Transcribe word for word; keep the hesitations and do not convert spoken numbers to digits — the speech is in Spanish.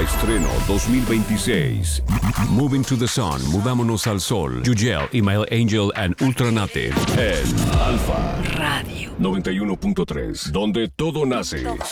Estreno dos mil veintiséis. Moving to the Sun, Mudámonos al Sol. Yugel, Email Angel and Ultranative. En Alfa Radio noventa y uno punto tres, donde todo nace.